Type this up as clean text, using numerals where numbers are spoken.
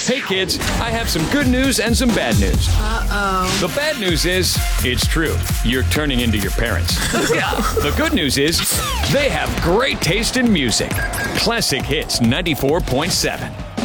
Hey kids, I have some good news and some bad news. Uh-oh. The bad news is, it's true. You're turning into your parents. The good news is, they have great taste in music. Classic Hits 94.7.